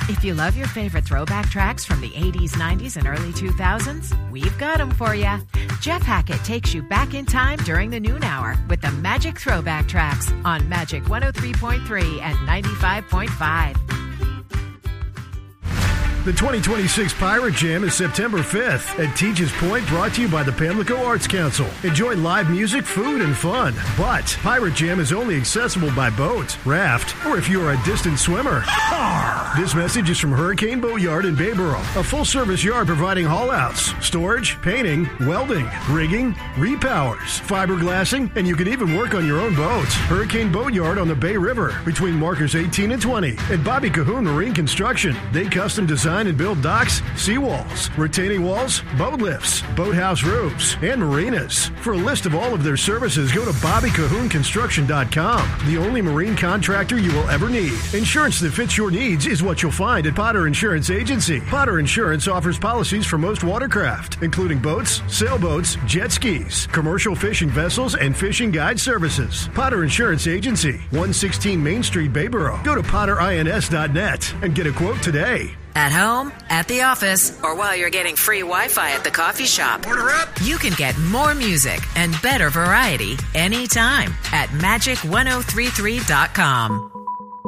If you love your favorite throwback tracks from the 80s, 90s, and early 2000s, we've got them for you. Jeff Hackett takes you back in time during the noon hour with the Magic Throwback Tracks on Magic 103.3 and 95.5. The 2026 Pirate Jam is September 5th at Teachers Point, brought to you by the Pamlico Arts Council. Enjoy live music, food, and fun. But Pirate Jam is only accessible by boat, raft, or if you're a distant swimmer. This message is from Hurricane Boat Yard in Bayboro, a full-service yard providing haul-outs, storage, painting, welding, rigging, repowers, fiberglassing, and you can even work on your own boats. Hurricane Boat Yard on the Bay River between markers 18 and 20. And Bobby Cahoon Marine Construction. They custom design and build docks, seawalls, retaining walls, boat lifts, boathouse roofs, and marinas. For a list of all of their services, go to BobbyCahoonConstruction.com. The only marine contractor you will ever need. Insurance that fits your needs is what you'll find at Potter Insurance Agency. Potter Insurance offers policies for most watercraft, including boats, sailboats, jet skis, commercial fishing vessels, and fishing guide services. Potter Insurance Agency, 116 Main Street, Bayboro. Go to PotterINS.net and get a quote today. At home, at the office, or while you're getting free Wi-Fi at the coffee shop. Order up! You can get more music and better variety anytime at Magic1033.com.